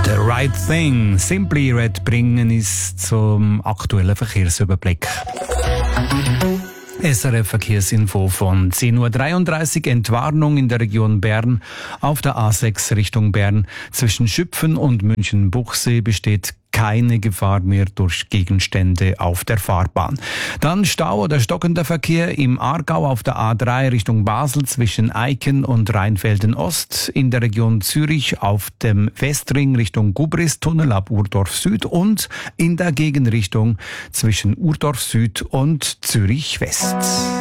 The Right Thing, Simply Red bringen uns zum aktuellen Verkehrsüberblick. SRF Verkehrsinfo von 10.33 Uhr. Entwarnung in der Region Bern. Auf der A6 Richtung Bern zwischen Schüpfen und München-Buchsee besteht keine Gefahr mehr durch Gegenstände auf der Fahrbahn. Dann Stau oder stockender Verkehr im Aargau auf der A3 Richtung Basel zwischen Eiken und Rheinfelden Ost, in der Region Zürich auf dem Westring Richtung Gubristunnel ab Urdorf Süd und in der Gegenrichtung zwischen Urdorf Süd und Zürich West.